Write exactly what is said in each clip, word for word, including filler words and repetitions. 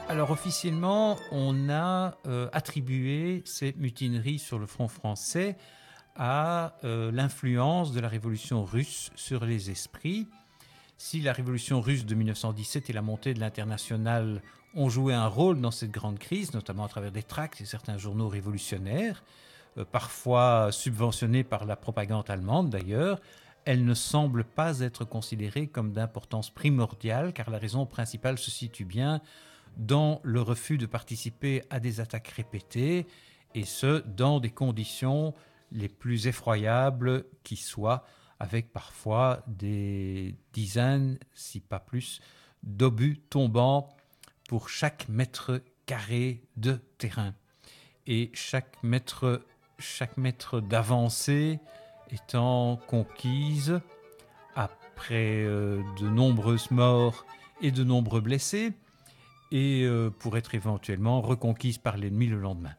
Alors officiellement, on a euh, attribué ces mutineries sur le front français à euh, l'influence de la révolution russe sur les esprits. Si la révolution russe de mille neuf cent dix-sept et la montée de l'international ont joué un rôle dans cette grande crise, notamment à travers des tracts et certains journaux révolutionnaires, euh, parfois subventionnés par la propagande allemande d'ailleurs, elle ne semble pas être considérée comme d'importance primordiale, car la raison principale se situe bien dans le refus de participer à des attaques répétées, et ce, dans des conditions les plus effroyables qui soient, avec parfois des dizaines, si pas plus, d'obus tombant pour chaque mètre carré de terrain. Et chaque mètre, chaque mètre d'avancée étant conquise après euh, de nombreuses morts et de nombreux blessés, et euh, pour être éventuellement reconquise par l'ennemi le lendemain.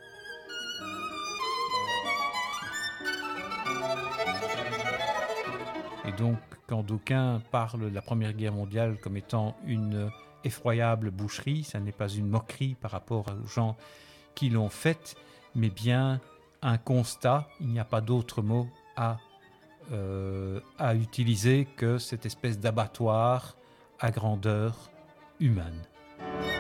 Et donc, quand d'aucuns parlent de la Première Guerre mondiale comme étant une effroyable boucherie, ça n'est pas une moquerie par rapport aux gens qui l'ont faite, mais bien un constat, il n'y a pas d'autre mot à, euh, à utiliser que cette espèce d'abattoir à grandeur humaine.